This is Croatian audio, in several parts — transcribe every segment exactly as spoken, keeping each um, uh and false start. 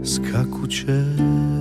skakućeš.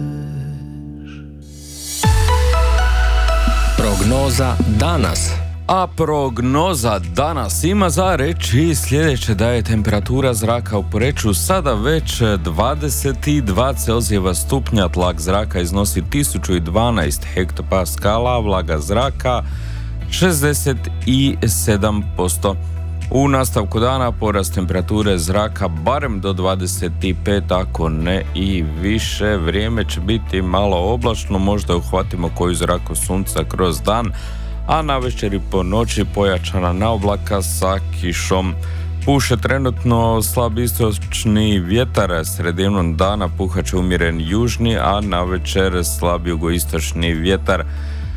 Prognoza danas. A prognoza danas ima za reći sljedeće, da je temperatura zraka u Poreču sada već dvadeset dva Celzijeva stupnja, tlak zraka iznosi tisuću dvanaest hektopaskala, vlaga zraka šezdeset sedam posto. U nastavku dana porast temperature zraka barem do dvadeset pet, ako ne i više. Vrijeme će biti malo oblačno, možda uhvatimo koju zraku sunca kroz dan, a navečer i po noći pojačana naoblaka sa kišom. Puše trenutno slab istočni vjetar, sredinom dana puhat će umjeren južni, a navečer slab jugoistočni vjetar.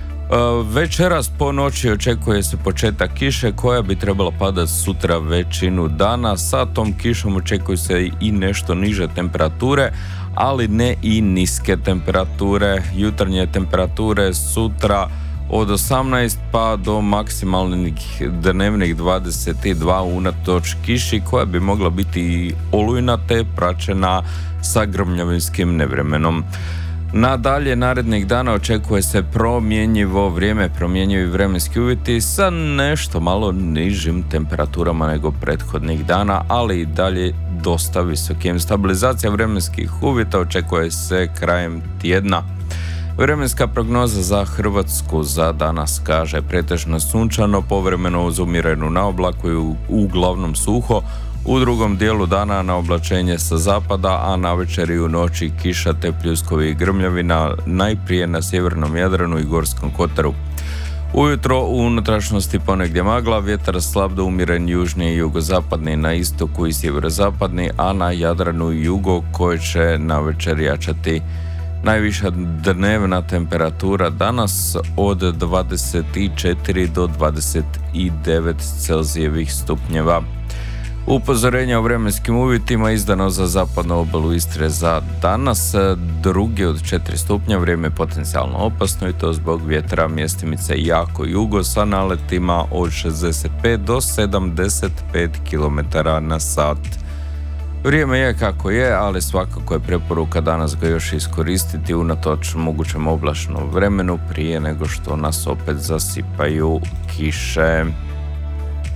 Večeras po noći očekuje se početak kiše koja bi trebala padati sutra većinu dana. Sa tom kišom očekuju se i nešto niže temperature, ali ne i niske temperature. Jutarnje temperature sutra od osamnaest pa do maksimalnih dnevnih dvadeset dva unatoč kiši koja bi mogla biti olujna te praćena sa grmljavinskim nevremenom. Nadalje, narednih dana očekuje se promjenjivo vrijeme, promjenjivi vremenski uvjeti sa nešto malo nižim temperaturama nego prethodnih dana, ali i dalje dosta visokim. Stabilizacija vremenskih uvjeta očekuje se krajem tjedna. Vremenska prognoza za Hrvatsku za danas kaže pretežno sunčano, povremeno uz umjerenu naoblaku i uglavnom suho. U drugom dijelu dana na oblačenje sa zapada, a navečer i u noći kiša te pljuskovi i grmljavina, najprije na sjevernom Jadranu i Gorskom kotaru. Ujutro u unutrašnjosti ponegdje magla, vjetar slab do umjeren južni i jugozapadni na istoku i sjeverozapadni, a na Jadranu i jugo koje će navečer jačati. Najviša dnevna temperatura danas od dvadeset četiri do dvadeset devet Celzijevih stupnjeva. Upozorenje o vremenskim uvjetima izdano za zapadnu obalu Istre za danas, drugi od četiri stupnja, vrijeme je potencijalno opasno i to zbog vjetra, mjestimice jako jugo sa naletima od šezdeset pet do sedamdeset pet kilometara na sat. Vrijeme je kako je, ali svakako je preporuka danas ga još iskoristiti unatoč mogućem oblačnom vremenu prije nego što nas opet zasipaju kiše.